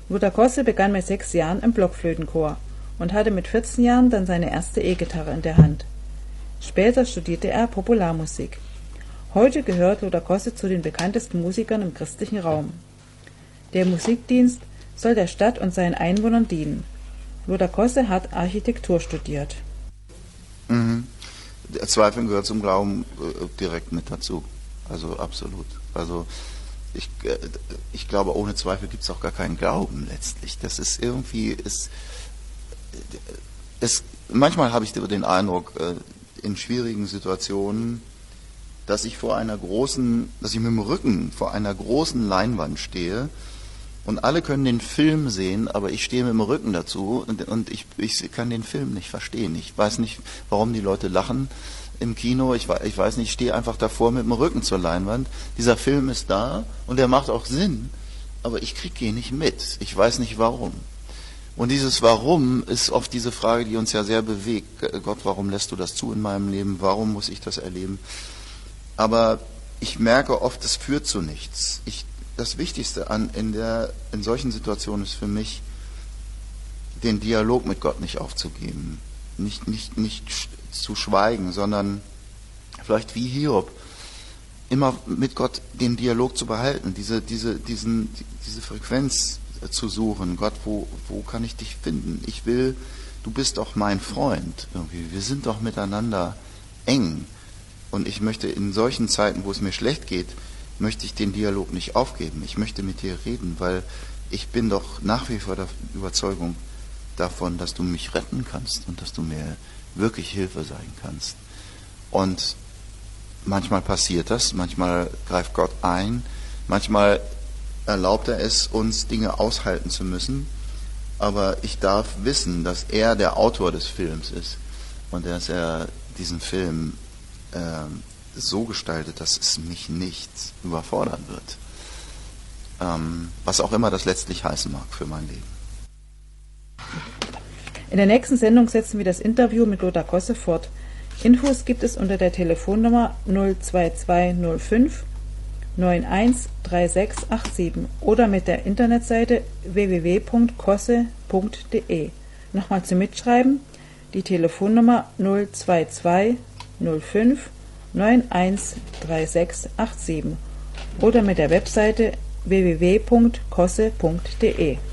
Lothar Kosse begann mit 6 Jahren im Blockflötenchor und hatte mit 14 Jahren dann seine erste E-Gitarre in der Hand. Später studierte er Popularmusik. Heute gehört Lothar Kosse zu den bekanntesten Musikern im christlichen Raum. Der Musikdienst soll der Stadt und seinen Einwohnern dienen. Lothar Kosse hat Architektur studiert. Der Zweifeln gehört zum Glauben direkt mit dazu. Also absolut. Also ich glaube, ohne Zweifel gibt es auch gar keinen Glauben letztlich. Das ist irgendwie, manchmal habe ich den Eindruck, in schwierigen Situationen, dass ich mit dem Rücken vor einer großen Leinwand stehe und alle können den Film sehen, aber ich stehe mit dem Rücken dazu und ich kann den Film nicht verstehen. Ich weiß nicht, warum die Leute lachen im Kino. Ich weiß nicht, ich stehe einfach davor mit dem Rücken zur Leinwand. Dieser Film ist da und der macht auch Sinn, aber ich kriege ihn nicht mit. Ich weiß nicht warum. Und dieses Warum ist oft diese Frage, die uns ja sehr bewegt. Gott, warum lässt du das zu in meinem Leben? Warum muss ich das erleben? Aber ich merke oft, es führt zu nichts. Das Wichtigste in solchen Situationen ist für mich, den Dialog mit Gott nicht aufzugeben. Nicht zu schweigen, sondern vielleicht wie Hiob, immer mit Gott den Dialog zu behalten, diese Frequenz zu suchen. Gott, wo kann ich dich finden? Du bist doch mein Freund irgendwie. Wir sind doch miteinander eng. Und ich möchte in solchen Zeiten, wo es mir schlecht geht, möchte ich den Dialog nicht aufgeben. Ich möchte mit dir reden, weil ich bin doch nach wie vor der Überzeugung davon, dass du mich retten kannst und dass du mir wirklich Hilfe sein kannst. Und manchmal passiert das, manchmal greift Gott ein, manchmal erlaubt er es, uns Dinge aushalten zu müssen, aber ich darf wissen, dass er der Autor des Films ist und dass er diesen Film so gestaltet, dass es mich nicht überfordern wird. Was auch immer das letztlich heißen mag für mein Leben. In der nächsten Sendung setzen wir das Interview mit Lothar Kosse fort. Infos gibt es unter der Telefonnummer 02205 913687 oder mit der Internetseite www.kosse.de. Nochmal zum Mitschreiben, die Telefonnummer 02205 913687 oder mit der Webseite www.kosse.de.